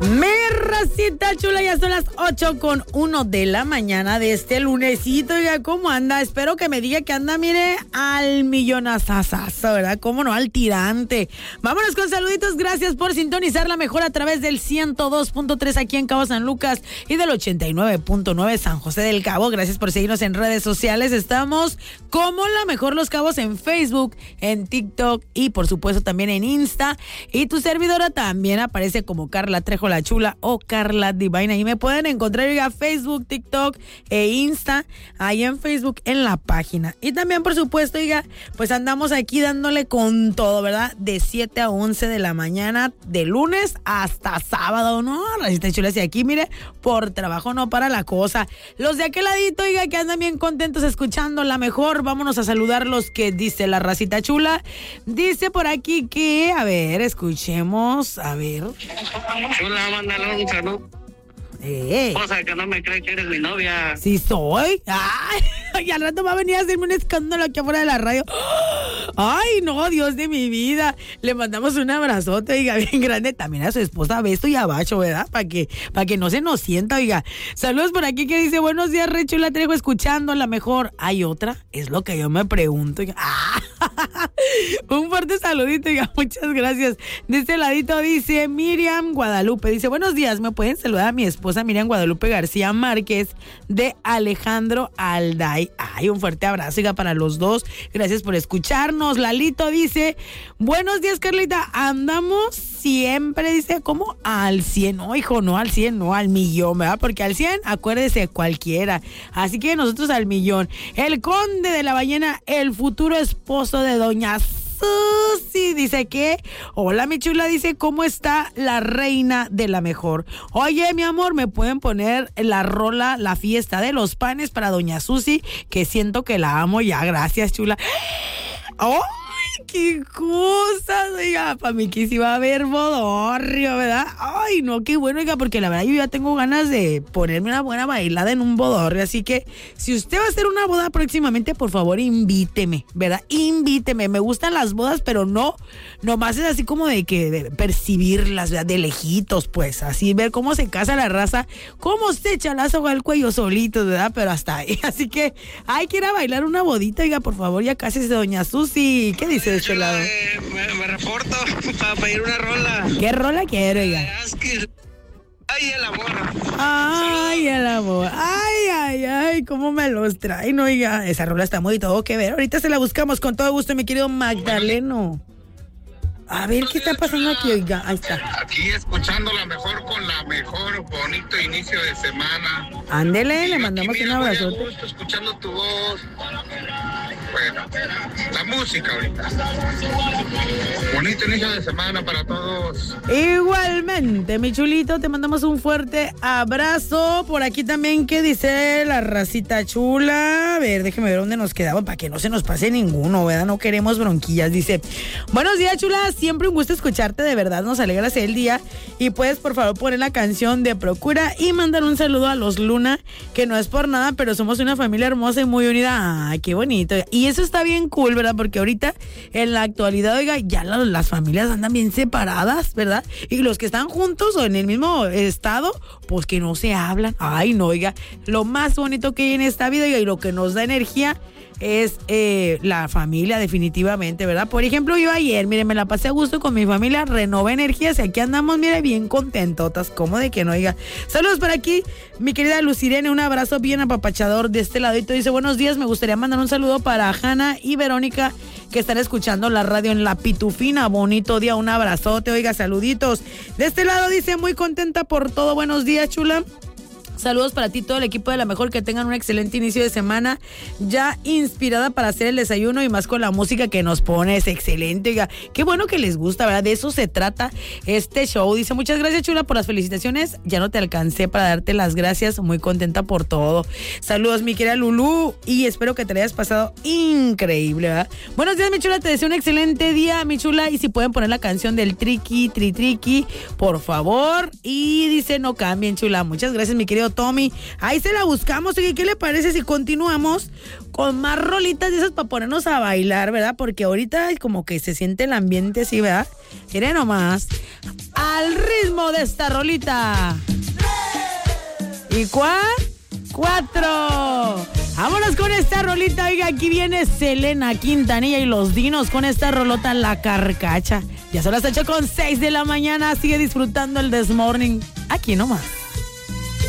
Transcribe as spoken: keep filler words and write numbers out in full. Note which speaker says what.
Speaker 1: Mi racita chula, ya son las ocho con uno de la mañana de este lunesito. Ya, ¿cómo anda? Espero que me diga que anda, mire, al millonazazazo, ¿verdad? ¿Cómo no? Al tirante. Vámonos con saluditos. Gracias por sintonizar la mejor a través del ciento dos punto tres aquí en Cabo San Lucas y del ochenta y nueve punto nueve San José del Cabo. Gracias por seguirnos en redes sociales. Estamos como la mejor Los Cabos en Facebook, en TikTok y por supuesto también en Insta. Y tu servidora también aparece como Carla Trejo la Chula o Carla Divine. Ahí me pueden encontrar en Facebook, TikTok e Insta. Ahí en Facebook en la página. Y también por supuesto, oiga, pues andamos aquí dándole con todo, ¿verdad? De siete a once de la mañana, de lunes hasta sábado, ¿no? Racita chula, y aquí, mire, por trabajo no para la cosa. Los de aquel ladito, oiga, que andan bien contentos escuchando la mejor. Vámonos a saludar los que dice la racita chula. Dice por aquí que, a ver, escuchemos, a ver.
Speaker 2: Chula, mándale un saludo.
Speaker 1: Eh.
Speaker 2: O sea, que no me cree que eres mi novia.
Speaker 1: Sí soy. Ay, y al rato va a venir a hacerme un escándalo aquí afuera de la radio. Ay, no, Dios de mi vida. Le mandamos un abrazote, oiga, bien grande. También a su esposa Besto y a Bacho, ¿verdad? Para que, para que no se nos sienta, oiga. Saludos por aquí que dice, buenos días, Re Chula, Trejo, escuchando la mejor. ¿Hay otra? Es lo que yo me pregunto, oiga. Ah, un fuerte saludito, oiga, muchas gracias. De este ladito dice Miriam Guadalupe. Dice, buenos días, ¿me pueden saludar a mi esposa Miriam Guadalupe García Márquez de Alejandro Alday? Ay, un fuerte abrazo, oiga, para los dos. Gracias por escucharnos. Lalito dice, buenos días, Carlita. Andamos siempre, dice, ¿cómo? Al cien. No, hijo, no al cien, no al millón, ¿verdad? Porque al cien, acuérdese, cualquiera. Así que nosotros al millón. El conde de la ballena, el futuro esposo de doña Susi, dice que, hola mi chula, dice, ¿cómo está la reina de la mejor? Oye, mi amor, ¿me pueden poner la rola, la fiesta de los panes para doña Susi? Que siento que la amo ya, gracias, chula. ¡Oh! ¡Qué cosas! Oiga, para mí que sí va a haber bodorrio, ¿verdad? Ay, no, qué bueno, oiga, porque la verdad yo ya tengo ganas de ponerme una buena bailada en un bodorrio. Así que, si usted va a hacer una boda próximamente, por favor, invíteme, ¿verdad? Invíteme. Me gustan las bodas, pero no, nomás es así como de que de percibirlas, ¿verdad? De lejitos, pues, así ver cómo se casa la raza, cómo se echa la soga al cuello solitos, ¿verdad? Pero hasta ahí. Así que, hay que ir a bailar una bodita, oiga, por favor, ya cásese doña Susi. ¿Qué dice de este lado?
Speaker 2: Eh, me, me reporto para pedir una rola.
Speaker 1: ¿Qué rola quiere, oiga?
Speaker 2: Ay, el amor.
Speaker 1: Ay, el amor. Ay, ay, ay, cómo me los traen, oiga. Esa rola está muy todo que ver. Ahorita se la buscamos con todo gusto, mi querido Magdaleno. A ver, ¿qué está pasando aquí, oiga? Ahí está.
Speaker 3: Aquí escuchando la mejor con la mejor, bonito inicio de semana.
Speaker 1: Ándele,
Speaker 3: Y
Speaker 1: le
Speaker 3: aquí,
Speaker 1: mandamos
Speaker 3: mira,
Speaker 1: un
Speaker 3: muy a
Speaker 1: abrazote.
Speaker 3: gusto, escuchando tu voz. Bueno, la música ahorita. Bonito inicio de semana para todos.
Speaker 1: Igualmente, mi chulito, te mandamos un fuerte abrazo. Por aquí también, ¿qué dice la racita chula? A ver, déjeme ver dónde nos quedamos para que no se nos pase ninguno, ¿verdad? No queremos bronquillas. Dice, buenos días, chula. Siempre un gusto escucharte, de verdad, nos alegras el día. Y puedes, por favor, poner la canción de Procura y mandar un saludo a los Luna, que no es por nada, pero somos una familia hermosa y muy unida. Ay, qué bonito. Y eso está bien cool, ¿verdad? Porque ahorita, en la actualidad, oiga, ya la, las familias andan bien separadas, ¿verdad? Y los que están juntos o en el mismo estado, pues que no se hablan. Ay, no, oiga, lo más bonito que hay en esta vida, oiga, y lo que nos da energía es eh, la familia, definitivamente, ¿verdad? Por ejemplo, yo ayer, mire, me la pasé a gusto con mi familia, renové energías y aquí andamos, mire, bien contentotas, como de que no, oiga. Saludos por aquí, mi querida Lucirene, un abrazo bien apapachador de este ladito. Dice, buenos días, me gustaría mandar un saludo para Hanna y Verónica, que están escuchando la radio en La Pitufina. Bonito día, un abrazote, oiga, saluditos. De este lado dice, muy contenta por todo, buenos días, chula. Saludos para ti, todo el equipo de La Mejor, que tengan un excelente inicio de semana, ya inspirada para hacer el desayuno y más con la música que nos pones, excelente, oiga, qué bueno que les gusta, ¿verdad? De eso se trata este show. Dice, muchas gracias, chula, por las felicitaciones, ya no te alcancé para darte las gracias, muy contenta por todo. Saludos, mi querida Lulú, y espero que te la hayas pasado increíble, ¿verdad? Buenos días, mi chula, te deseo un excelente día, mi chula, y si pueden poner la canción del Triqui, Tri Triqui, por favor, y dice, no cambien, chula, muchas gracias, mi querido querido Tommy. Ahí se la buscamos. Oye, ¿qué le parece si continuamos con más rolitas de esas para ponernos a bailar, verdad? Porque ahorita como que se siente el ambiente así, ¿verdad? Miren nomás. Al ritmo de esta rolita. ¿Y cuál? Cuatro. Vámonos con esta rolita. Oiga, aquí viene Selena Quintanilla y los Dinos con esta rolota La Carcacha. Ya son las ocho con seis de la mañana. Sigue disfrutando el This Morning. Aquí nomás.